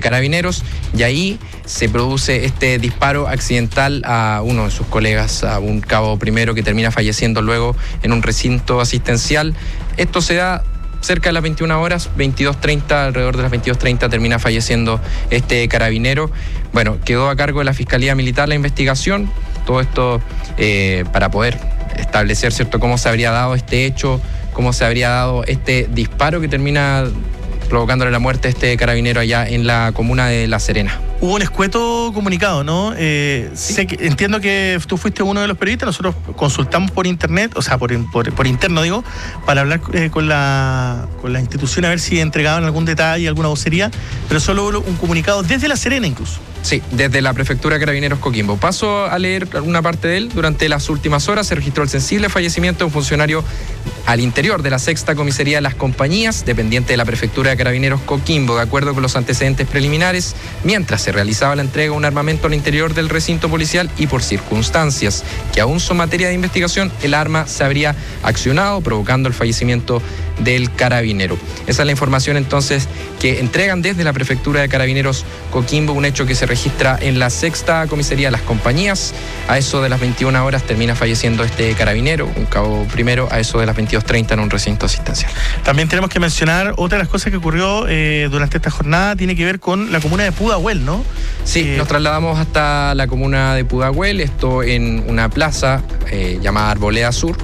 Carabineros, y ahí se produce este disparo accidental a uno de sus colegas, a un cabo primero que termina falleciendo luego en un recinto asistencial. Esto se da cerca de las 21 horas, 22:30, alrededor de las 22:30 termina falleciendo este carabinero. Bueno, quedó a cargo de la Fiscalía Militar la investigación, todo esto para poder establecer, ¿cierto?, cómo se habría dado este hecho, cómo se habría dado este disparo que termina provocándole la muerte a este carabinero allá en la comuna de La Serena. Hubo un escueto comunicado, ¿no? Sí. Entiendo que tú fuiste uno de los periodistas, nosotros consultamos por internet, o sea, por interno, digo, para hablar con la institución a ver si entregaban algún detalle, alguna vocería, pero solo hubo un comunicado desde La Serena incluso. Sí, desde la Prefectura de Carabineros Coquimbo. Paso a leer alguna parte de él. Durante las últimas horas se registró el sensible fallecimiento de un funcionario al interior de la 6ª Comisaría de las Compañías, dependiente de la Prefectura de Carabineros Coquimbo, de acuerdo con los antecedentes preliminares, mientras se realizaba la entrega de un armamento al interior del recinto policial y por circunstancias que aún son materia de investigación, el arma se habría accionado, provocando el fallecimiento del carabinero. Esa es la información entonces que entregan desde la Prefectura de Carabineros Coquimbo, un hecho que se registra en la 6ª Comisaría de las Compañías. A eso de las 21 horas termina falleciendo este carabinero, un cabo primero, a eso de las 22:30 en un recinto asistencial. También tenemos que mencionar otra de las cosas que ocurrió durante esta jornada, tiene que ver con la comuna de Pudahuel, ¿no? Sí, nos trasladamos hasta la comuna de Pudahuel, esto en una plaza llamada Arboleda Sur.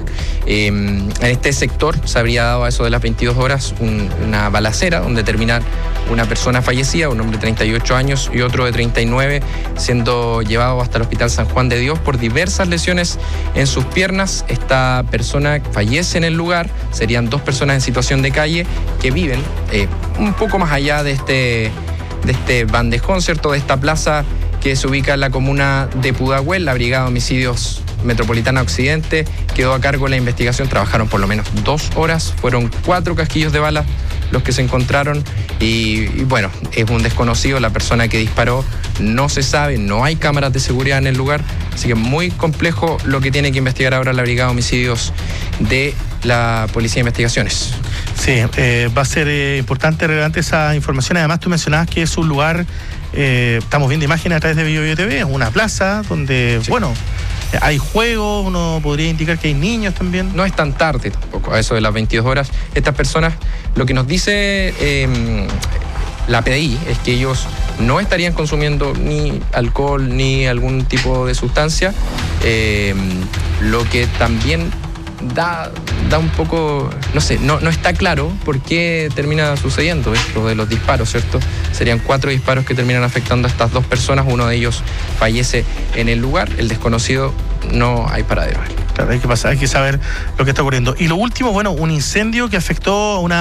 En este sector se habría dado a eso de las 22 horas una balacera donde termina una persona fallecida, un hombre de 38 años y otro de 39, siendo llevado hasta el Hospital San Juan de Dios por diversas lesiones en sus piernas. Esta persona fallece en el lugar. Serían 2 personas en situación de calle que viven un poco más allá de este bandejón, ¿cierto?, de esta plaza que se ubica en la comuna de Pudahuel. La Brigada de Homicidios Metropolitana Occidente quedó a cargo de la investigación. Trabajaron por lo menos 2 horas, fueron 4 casquillos de balas los que se encontraron y bueno, es un desconocido la persona que disparó, no se sabe, no hay cámaras de seguridad en el lugar, así que muy complejo lo que tiene que investigar ahora la Brigada de Homicidios de la Policía de Investigaciones. Sí, va a ser importante, relevante esa información. Además, tú mencionabas que es un lugar, estamos viendo imágenes a través de BioBio TV, es una plaza donde, sí, bueno, hay juegos, uno podría indicar que hay niños también. No es tan tarde tampoco, a eso de las 22 horas. Estas personas, lo que nos dice la PDI es que ellos no estarían consumiendo ni alcohol ni algún tipo de sustancia, lo que también da un poco, no sé, no está claro por qué termina sucediendo esto de los disparos, ¿cierto? Serían 4 disparos que terminan afectando a estas 2 personas, uno de ellos fallece en el lugar, el desconocido no hay paradero. Claro, hay que saber lo que está ocurriendo. Y lo último, bueno, un incendio que afectó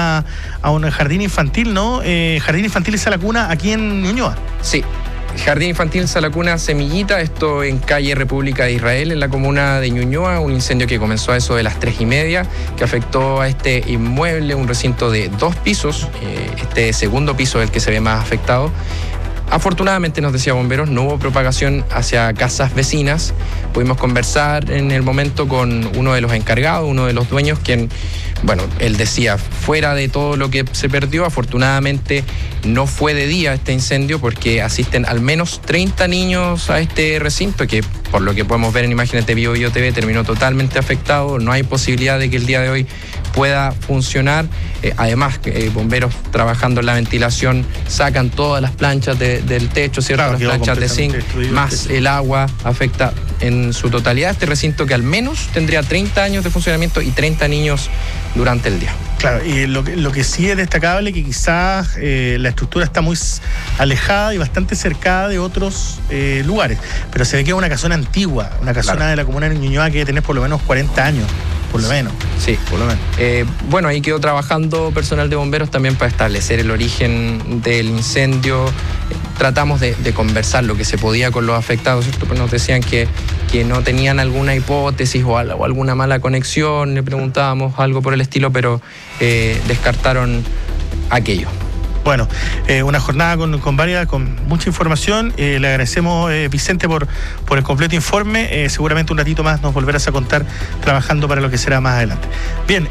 a un jardín infantil, ¿no? Jardín Infantil Sala Cuna aquí en Ñuñoa. Sí. Jardín Infantil Sala Cuna Semillita, esto en calle República de Israel, en la comuna de Ñuñoa, un incendio que comenzó a eso de las 3:30, que afectó a este inmueble, un recinto de 2 pisos, este segundo piso es el que se ve más afectado. Afortunadamente, nos decía Bomberos, no hubo propagación hacia casas vecinas. Pudimos conversar en el momento con uno de los encargados, uno de los dueños, quien, bueno, él decía, fuera de todo lo que se perdió, afortunadamente no fue de día este incendio porque asisten al menos 30 niños a este recinto que, por lo que podemos ver en imágenes de BioBio TV, terminó totalmente afectado. No hay posibilidad de que el día de hoy pueda funcionar. Además, bomberos trabajando en la ventilación sacan todas las planchas del techo, ¿cierto? Claro, las planchas de zinc, más el agua afecta en su totalidad este recinto que al menos tendría 30 años de funcionamiento y 30 niños durante el día. Claro, y lo que sí es destacable que quizás la estructura está muy alejada y bastante cercada de otros lugares, pero se ve que es una casona antigua, una casona, claro, de la comuna de Ñuñoa que debe tener por lo menos 40 años. Por lo menos. Sí, por lo menos. Bueno, ahí quedó trabajando personal de bomberos también para establecer el origen del incendio. Tratamos de conversar lo que se podía con los afectados, ¿cierto? Pues nos decían que no tenían alguna hipótesis o alguna mala conexión, le preguntábamos algo por el estilo, pero descartaron aquello. Bueno, una jornada con mucha información. Le agradecemos, Vicente, por el completo informe. Seguramente un ratito más nos volverás a contar trabajando para lo que será más adelante. Bien,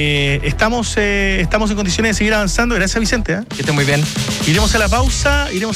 estamos en condiciones de seguir avanzando. Gracias, Vicente. Que esté muy bien. Iremos a la pausa.